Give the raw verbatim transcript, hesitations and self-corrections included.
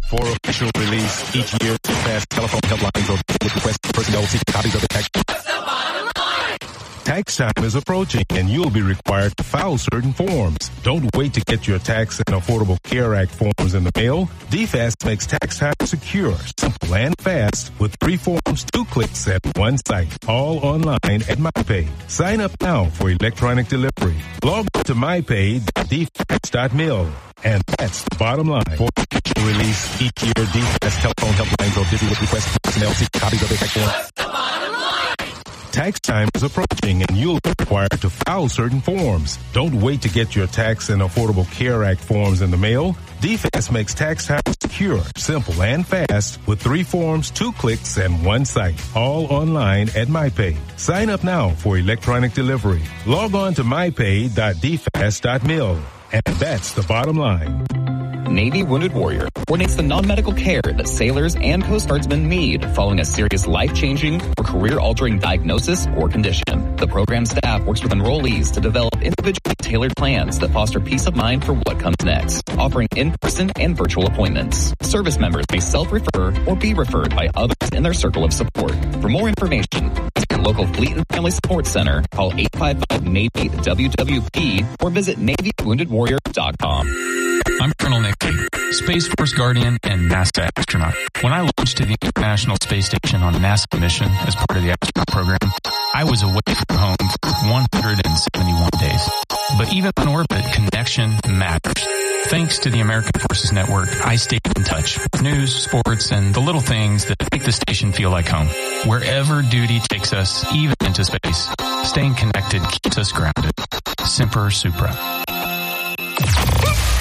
For official release each year, past telephone helplines or with request personnel seek copies of the tax. Tax time is approaching, and you'll be required to file certain forms. Don't wait to get your Tax and Affordable Care Act forms in the mail. D F A S makes tax time secure, simple, and fast with three forms, two clicks, at one site. All online at MyPay. Sign up now for electronic delivery. Log on to my pay dot d f a s dot mil. And that's the bottom line. For official release each year, D F A S telephone helplines or busy with request personnel seek copies of the tax form. Tax time is approaching, and you'll be required to file certain forms. Don't wait to get your Tax and Affordable Care Act forms in the mail. D F A S makes tax time secure, simple, and fast with three forms, two clicks, and one site. All online at MyPay. Sign up now for electronic delivery. Log on to my pay dot d f a s dot mil. And that's the bottom line. Navy Wounded Warrior coordinates the non-medical care that sailors and Coast Guardsmen need following a serious life-changing or career-altering diagnosis or condition. The program staff works with enrollees to develop individually tailored plans that foster peace of mind for what comes next, offering in-person and virtual appointments. Service members may self-refer or be referred by others in their circle of support. For more information, visit your local Fleet and Family Support Center, call eight five five Navy W W P, or visit Navy Wounded Warrior dot com. I'm Colonel Nick Lee, Space Force Guardian and NASA astronaut. When I launched to the International Space Station on a NASA mission as part of the astronaut program, I was away from home for one hundred seventy-one days. But even on orbit, connection matters. Thanks to the American Forces Network, I stayed in touch with news, sports, and the little things that make the station feel like home. Wherever duty takes us, even into space, staying connected keeps us grounded. Semper Supra.